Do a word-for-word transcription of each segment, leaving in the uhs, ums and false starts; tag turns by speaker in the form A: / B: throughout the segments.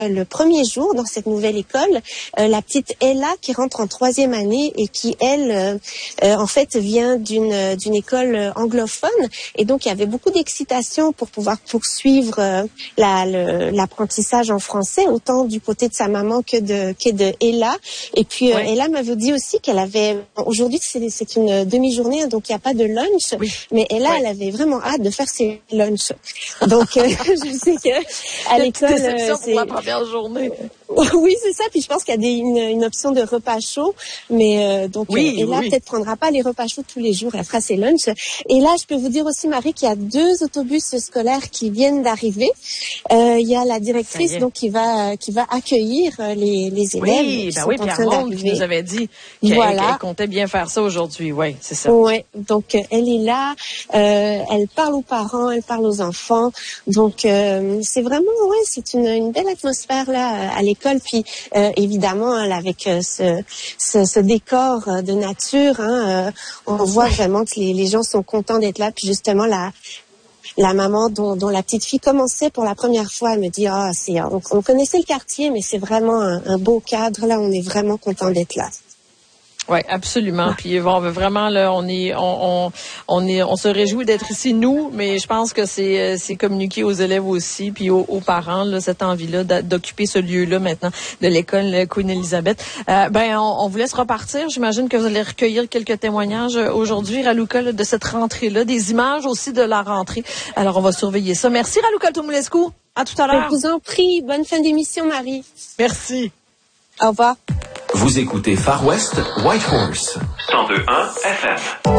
A: le premier jour dans cette nouvelle école, euh, la petite Ella qui rentre en troisième année et qui, elle, euh, euh, en fait, vient d'une d'une école anglophone. Et donc, il y avait beaucoup d'excitation pour pouvoir poursuivre euh, la, le, l'apprentissage en français, autant du côté de sa maman que de, que de Ella. Et puis, euh,
B: oui.
A: Ella m'avait dit aussi qu'elle avait... Aujourd'hui, c'est, c'est une demi-journée, donc il n'y a pas de lunch.
B: Oui.
A: Mais Ella,
B: oui.
A: elle avait vraiment hâte de faire ses lunchs. Donc, euh, je sais que à l'école...
B: Déception
A: c'est...
B: pour la première journée.
A: Oui, c'est ça. Puis je pense qu'il y a des, une, une option de repas chaud. Mais euh, donc,
B: oui,
A: euh, Ella
B: oui.
A: peut-être prendra pas les repas chauds tous les jours. Elle fera ses lunchs. Et là, je peux vous dire aussi, Marie, qu'il y a deux autobus scolaires qui viennent d'arriver. Euh, il y a la directrice donc qui va qui va accueillir les, les élèves.
B: Oui,
A: qui
B: ben
A: sont
B: oui,
A: en
B: Pierre
A: train
B: Monde
A: d'arriver.
B: qui nous avait dit qu'elle,
A: voilà.
B: qu'elle comptait bien faire ça aujourd'hui. Oui, c'est ça.
A: Oui, donc elle est là. Euh, elle parle aux parents, elle parle aux enfants. Donc euh, c'est vraiment, ouais, c'est une, une belle atmosphère là à l'école. Puis euh, évidemment, hein, avec ce, ce, ce décor de nature, hein, euh, on voit vraiment que les, les gens sont contents d'être là. Puis justement, la la maman dont, dont la petite fille commençait pour la première fois, elle me dit, ah, oh, c'est, on, on connaissait le quartier, mais c'est vraiment un, un beau cadre là. On est vraiment content d'être là.
B: Oui, absolument. Ouais. Puis bon, vraiment là, on est, on, on, on est, on se réjouit d'être ici nous, mais je pense que c'est, c'est communiqué aux élèves aussi, puis aux, aux parents là, cette envie-là d'occuper ce lieu-là maintenant de l'école Queen Elizabeth. Euh, ben, on, on vous laisse repartir. J'imagine que vous allez recueillir quelques témoignages aujourd'hui, Raluca, là, de cette rentrée-là, des images aussi de la rentrée. Alors, on va surveiller ça. Merci, Raluca Tumulescu. À tout à l'heure.
A: Je vous en prie. Bonne fin d'émission, Marie.
B: Merci.
A: Au revoir.
C: Vous écoutez Far West Whitehorse.
D: cent deux point un F M.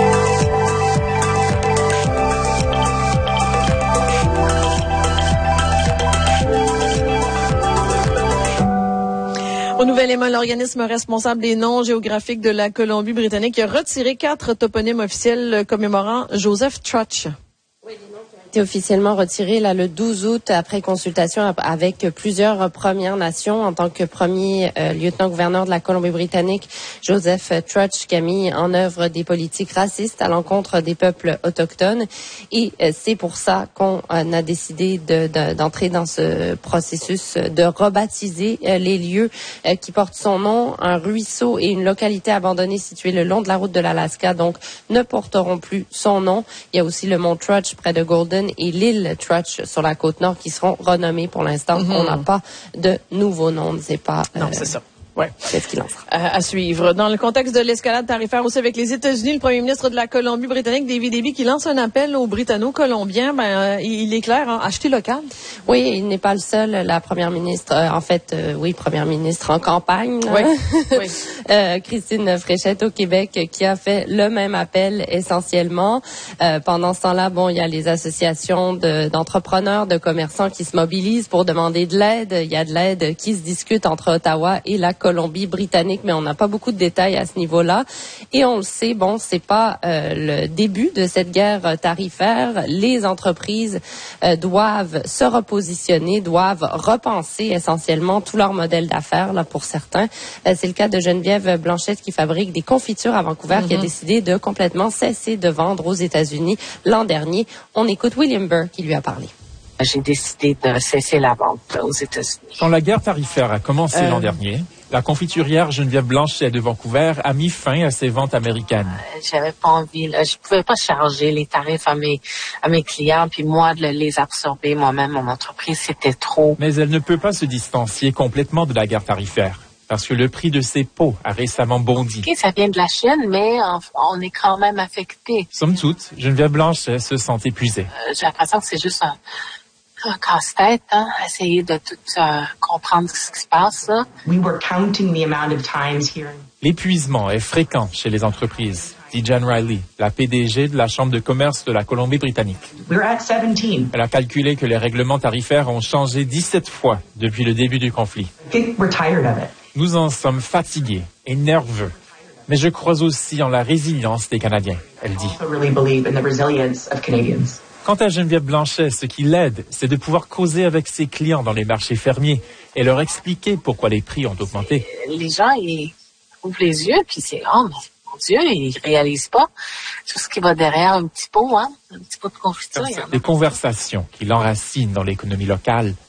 B: Au Nouvel-Émoi, l'organisme responsable des noms géographiques de la Colombie-Britannique a retiré quatre toponymes officiels commémorant Joseph Trotch.
E: Oui, les noms qui ont été officiellement retirés là, le douze août après consultation avec plusieurs Premières Nations en tant que premier euh, lieutenant-gouverneur de la Colombie-Britannique, Joseph Trotch, qui a mis en œuvre des politiques racistes à l'encontre des peuples autochtones. Et euh, c'est pour ça qu'on euh, a décidé de, de, d'entrer dans ce processus de rebaptiser euh, les lieux euh, qui portent son nom. Un ruisseau et une localité abandonnée située le long de la route de l'Alaska, donc, ne porteront plus son nom. Il y a aussi le mont Trotch près de Golden et l'île Trotch sur la côte nord qui seront renommés pour l'instant. Mm-hmm. On n'a pas de nouveau nom, c'est pas...
B: Non,
E: euh,
B: c'est ça. Ouais.
E: Qu'est-ce qu'il en sera?
B: À, à suivre. Dans le contexte de l'escalade tarifaire aussi avec les États-Unis, le premier ministre de la Colombie-Britannique, David Eby, qui lance un appel aux Britanno-Colombiens, ben, euh, il est clair, hein, acheter local.
E: Oui, il n'est pas le seul. La première ministre, euh, en fait, euh, oui, première ministre en campagne,
B: oui. oui.
E: euh, Christine Fréchette au Québec, qui a fait le même appel essentiellement. Euh, pendant ce temps-là, bon, il y a les associations de, d'entrepreneurs, de commerçants qui se mobilisent pour demander de l'aide. Il y a de l'aide qui se discute entre Ottawa et la Colombie-Britannique, mais on n'a pas beaucoup de détails à ce niveau-là. Et on le sait, bon, c'est pas euh, le début de cette guerre tarifaire. Les entreprises euh, doivent se repositionner, doivent repenser essentiellement tout leur modèle d'affaires, là, pour certains. Euh, c'est le cas de Geneviève Blanchette qui fabrique des confitures à Vancouver, mm-hmm. qui a décidé de complètement cesser de vendre aux États-Unis l'an dernier. On écoute William Burr qui lui a parlé.
F: J'ai décidé de cesser la vente aux États-Unis.
G: Quand la guerre tarifaire a commencé euh... l'an dernier, la confiturière Geneviève Blanchet de Vancouver a mis fin à ses ventes américaines.
F: Euh, j'avais pas envie, là. Je pouvais pas charger les tarifs à mes, à mes clients, puis moi, de les absorber moi-même, mon entreprise, c'était trop.
G: Mais elle ne peut pas se distancier complètement de la guerre tarifaire, parce que le prix de ses pots a récemment bondi.
F: Okay, ça vient de la Chine, mais on est quand même affecté.
G: Somme toute, Geneviève Blanchet se sent épuisée.
F: Euh, j'ai l'impression que c'est juste un... un casse-tête, hein, essayer de tout euh, comprendre ce qui se passe, là.
H: We were counting the amount of times here.
G: L'épuisement est fréquent chez les entreprises, dit Jan Riley, la P D G de la Chambre de commerce de la Colombie-Britannique.
H: We're at seventeen.
G: Elle a calculé que les règlements tarifaires ont changé dix-sept fois depuis le début du conflit.
H: I think we're tired of it.
G: Nous en sommes fatigués et nerveux. Mais je crois aussi en la résilience des Canadiens, elle dit.
H: I also really believe in the resilience of Canadians.
G: Quant à Geneviève Blanchet, ce qui l'aide, c'est de pouvoir causer avec ses clients dans les marchés fermiers et leur expliquer pourquoi les prix ont augmenté.
F: Les gens, ils ouvrent les yeux, puis c'est « Oh, mais mon Dieu, ils réalisent pas tout ce qui va derrière un petit pot, hein, un petit pot de confiture. »
G: Des conversations qui l'enracinent dans l'économie locale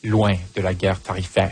G: loin de la guerre tarifaire.